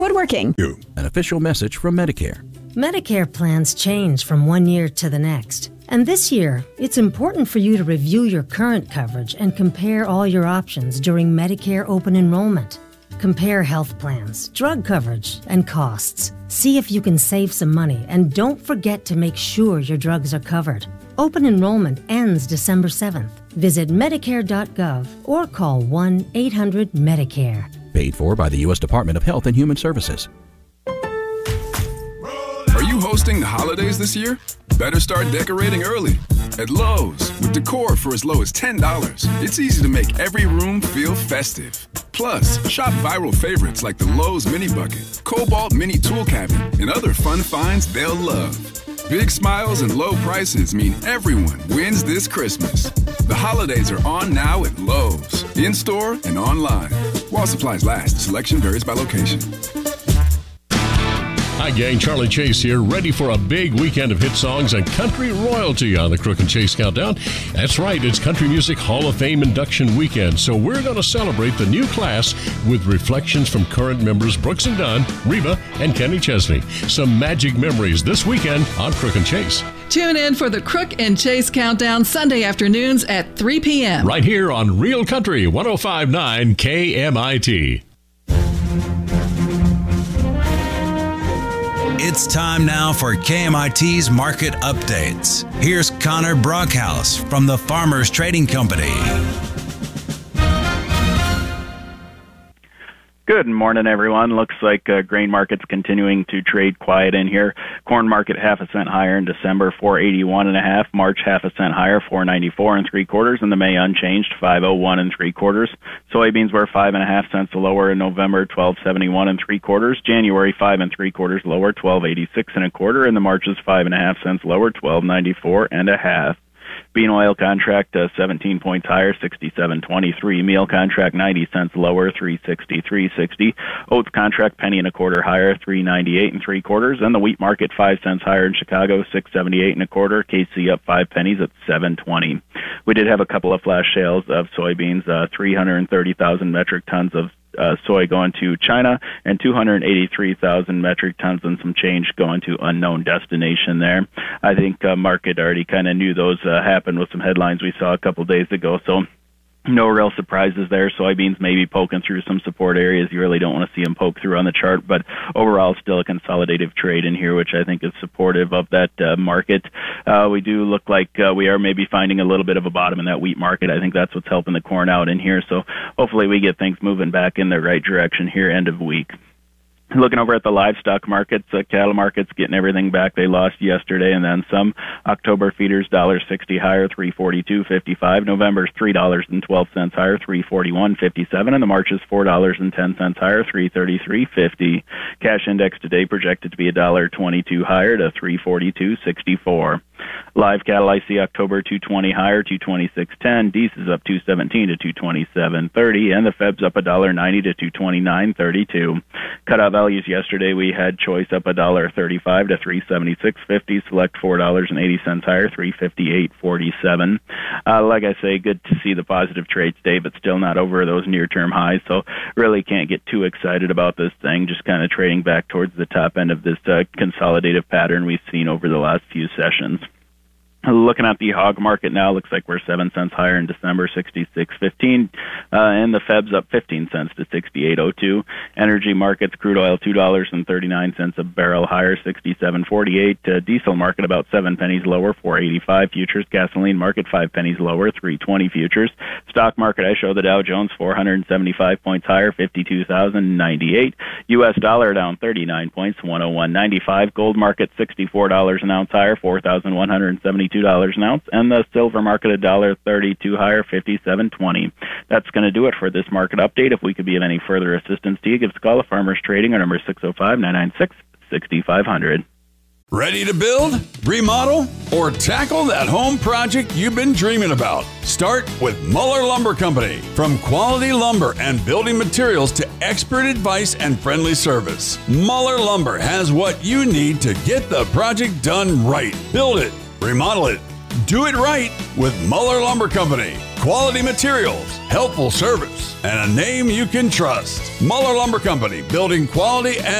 Woodworking. An official message from Medicare. Medicare plans change from one year to the next. And this year, it's important for you to review your current coverage and compare all your options during Medicare open enrollment. Compare health plans, drug coverage, and costs. See if you can save some money, and don't forget to make sure your drugs are covered. Open enrollment ends December 7th. Visit Medicare.gov or call 1-800-MEDICARE. Paid for by the U.S. Department of Health and Human Services. Are you hosting the holidays this year? Better start decorating early. At Lowe's, with decor for as low as $10, it's easy to make every room feel festive. Plus, shop viral favorites like the Lowe's Mini Bucket, Cobalt Mini Tool Cabinet, and other fun finds they'll love. Big smiles and low prices mean everyone wins this Christmas. The holidays are on now at Lowe's, in-store and online. While supplies last, selection varies by location. Hi, gang. Charlie Chase here, ready for a big weekend of hit songs and country royalty on the Crook and Chase Countdown. That's right, it's Country Music Hall of Fame induction weekend, so we're going to celebrate the new class with reflections from current members Brooks and Dunn, Reba, and Kenny Chesney. Some magic memories this weekend on Crook and Chase. Tune in for the Crook and Chase Countdown Sunday afternoons at 3 p.m. Right here on Real Country 105.9 KMIT. It's time now for KMIT's Market Updates. Here's Connor Brockhouse from the Farmers Trading Company. Good morning, everyone. Looks like grain market's continuing to trade quiet in here. Corn market 0.5 cent higher in December, 481.5. March 0.5 cent higher, 494 3/4, and the May unchanged, 501 3/4. Soybeans were 5.5 cents lower in November, 1271 3/4. January 5 3/4 lower, 1286 1/4, and the March is 5.5 cents lower, 1294 1/2. Bean oil contract 17 points higher, 67.23. Meal contract 90 cents lower, 363.60. Oats contract penny and a quarter higher, 398 3/4. And the wheat market 5 cents higher in Chicago, 678 1/4. KC up 5 pennies at 720. We did have a couple of flash sales of soybeans, 330,000 metric tons of soy going to China, and 283,000 metric tons and some change going to unknown destination there. I think market already kind of knew those happened with some headlines we saw a couple days ago, so no real surprises there. Soybeans maybe poking through some support areas. You really don't want to see them poke through on the chart, but overall still a consolidative trade in here, which I think is supportive of that market. We do look like we are maybe finding a little bit of a bottom in that wheat market. I think that's what's helping the corn out in here, so hopefully we get things moving back in the right direction here end of week. Looking over at the livestock markets, cattle markets getting everything back they lost yesterday and then some. October feeders $1.60 higher, 342.55. November's $3.12 higher, 341.57, and the March is $4.10 higher, 333.50. Cash index today projected to be $1.22 higher to 342.64. Live cattle I see October 220 higher, 226.10. Deese is up 217 to 227.30, and the Feb's up $1.90 to 229.32. Cutout values yesterday we had choice up $1.35 to 376.50. Select $4.80 higher, 358.47. Like I say, good to see the positive trade today, but still not over those near-term highs. So really can't get too excited about this thing. Just kind of trading back towards the top end of this consolidative pattern we've seen over the last few sessions. Looking at the hog market now, looks like we're 7 cents higher in December, 66.15, and the Feb's up 15 cents to 68.02. Energy markets, crude oil $2.39 a barrel higher, 67.48. Diesel market about 7 pennies lower, 4.85 futures. Gasoline market 5 pennies lower, 3.20 futures. Stock market, I show the Dow Jones 475 points higher, 52,098. U.S. dollar down 39 points, 101.95. Gold market $64 an ounce higher, 4,172 an ounce, and the silver market $1.32 higher, 57.20. That's going to do it for this market update. If we could be of any further assistance to you, give us a call at Farmers Trading. Our number is 605-996-6500. Ready to build, remodel, or tackle that home project you've been dreaming about? Start with Muller Lumber Company. From quality lumber and building materials to expert advice and friendly service, Muller Lumber has what you need to get the project done right. Build it, remodel it, do it right with Muller Lumber Company. quality materials, helpful service, and a name you can trust. Muller Lumber Company, building quality and